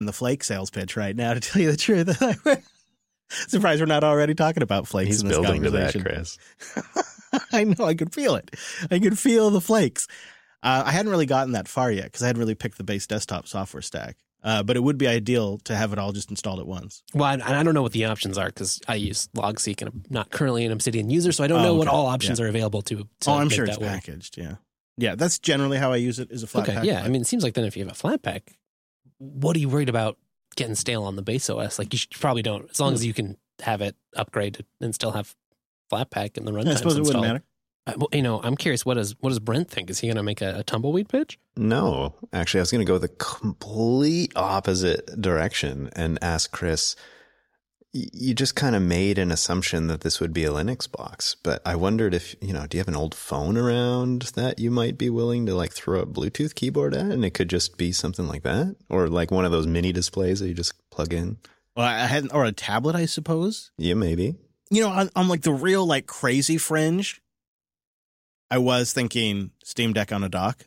the flake sales pitch right now, to tell you the truth. Surprised we're not already talking about flakes. He's in this building to that, conversation. Chris. I know. I could feel it. I could feel the flakes. I hadn't really gotten that far yet because I hadn't really picked the base desktop software stack. But it would be ideal to have it all just installed at once. Well, I don't know what the options are because I use LogSeq and I'm not currently an Obsidian user, so I don't know what all options are available to I'm sure make it's that work. packaged. Yeah. Yeah, that's generally how I use it, is a flat pack. Yeah, I mean, it seems like then if you have a flat pack, what are you worried about getting stale on the base OS? Like, you probably don't, as long as you can have it upgraded and still have Flatpak in the runtime. I suppose it wouldn't matter. I'm curious, what does Brent think? Is he going to make a tumbleweed pitch? No, actually, I was going to go the complete opposite direction and ask Chris, you just kind of made an assumption that this would be a Linux box, but I wondered if, do you have an old phone around that you might be willing to like throw a Bluetooth keyboard at, and it could just be something like that? Or like one of those mini displays that you just plug in? Well, I hadn't, or a tablet, I suppose. Yeah, maybe. On like the real like crazy fringe, I was thinking Steam Deck on a dock.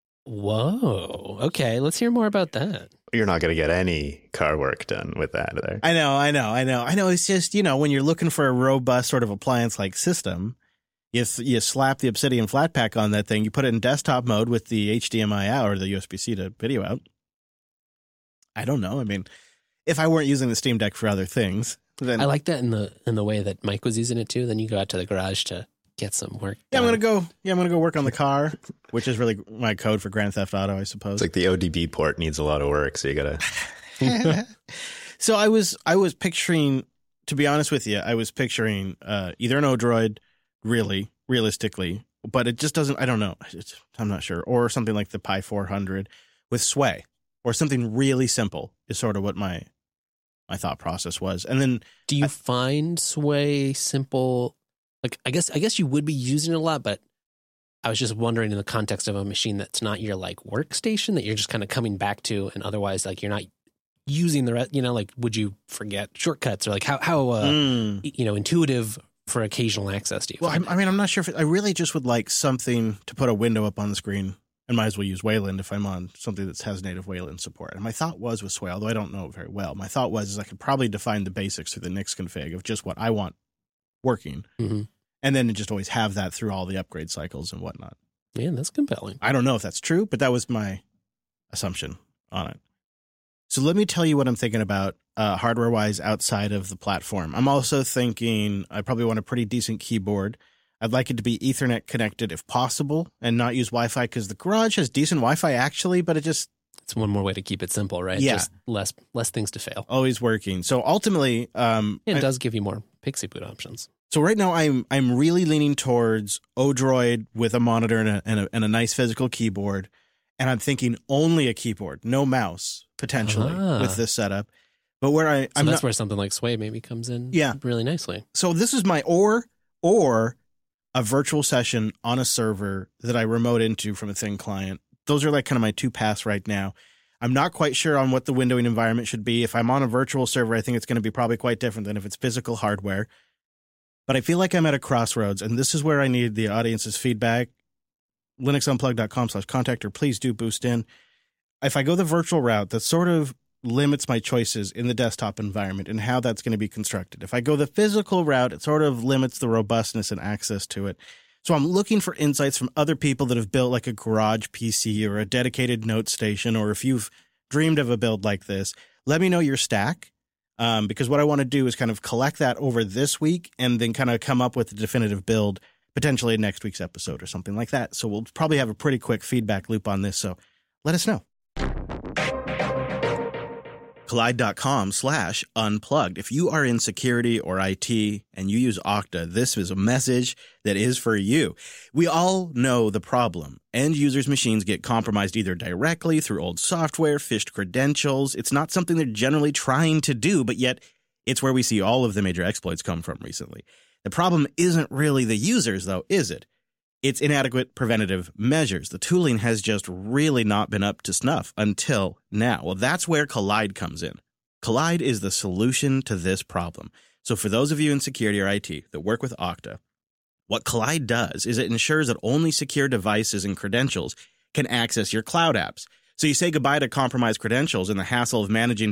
Whoa. Okay, let's hear more about that. You're not going to get any car work done with that there. I know. It's just, when you're looking for a robust sort of appliance-like system, you slap the Obsidian Flatpak on that thing, you put it in desktop mode with the HDMI out or the USB-C to video out. I don't know. I mean, if I weren't using the Steam Deck for other things, then I like that in the way that Mike was using it too. Then you go out to the garage to get some work. Yeah, I'm gonna go work on the car, which is really my code for Grand Theft Auto, I suppose. It's like the ODB port needs a lot of work, so you gotta. So I was picturing, to be honest with you, either an Odroid, really realistically, but it just doesn't. I don't know. I'm not sure, or something like the Pi 400 with Sway, or something really simple is sort of what my thought process was. And then, do you find Sway simple? Like, I guess you would be using it a lot, but I was just wondering in the context of a machine that's not your like workstation that you're just kind of coming back to, and otherwise like you're not using the rest. Like, would you forget shortcuts, or like how intuitive for occasional access do you? Well, I'm not sure if I really just would like something to put a window up on the screen, and might as well use Wayland if I'm on something that has native Wayland support. And my thought was with Sway, although I don't know it very well, my thought was I could probably define the basics through the Nix config of just what I want working. Mm-hmm. And then just always have that through all the upgrade cycles and whatnot. Yeah, that's compelling. I don't know if that's true, but that was my assumption on it. So let me tell you what I'm thinking about hardware-wise outside of the platform. I'm also thinking I probably want a pretty decent keyboard. I'd like it to be Ethernet connected if possible and not use Wi-Fi, because the garage has decent Wi-Fi actually, but it's one more way to keep it simple, right? Yeah. Just less things to fail. Always working. So ultimately... it does give you more Pixie Boot options. So right now I'm really leaning towards Odroid with a monitor and a nice physical keyboard, and I'm thinking only a keyboard, no mouse potentially with this setup. But where that's where something like Sway maybe comes in, really nicely. So this is my or a virtual session on a server that I remote into from a thin client. Those are like kind of my two paths right now. I'm not quite sure on what the windowing environment should be. If I'm on a virtual server, I think it's going to be probably quite different than if it's physical hardware. But I feel like I'm at a crossroads, and this is where I need the audience's feedback. linuxunplugged.com/contact, or please do boost in. If I go the virtual route, that sort of limits my choices in the desktop environment and how that's going to be constructed. If I go the physical route, it sort of limits the robustness and access to it. So I'm looking for insights from other people that have built like a garage PC or a dedicated note station, or if you've dreamed of a build like this, let me know your stack. Because what I want to do is kind of collect that over this week and then kind of come up with a definitive build, potentially in next week's episode or something like that. So we'll probably have a pretty quick feedback loop on this. So let us know. Kolide.com/unplugged. If you are in security or IT and you use Okta, this is a message that is for you. We all know the problem. End users' machines get compromised either directly through old software, phished credentials. It's not something they're generally trying to do, but yet it's where we see all of the major exploits come from recently. The problem isn't really the users, though, is it? It's inadequate preventative measures. The tooling has just really not been up to snuff until now. Well, that's where Kolide comes in. Kolide is the solution to this problem. So for those of you in security or IT that work with Okta, what Kolide does is it ensures that only secure devices and credentials can access your cloud apps. So you say goodbye to compromised credentials and the hassle of managing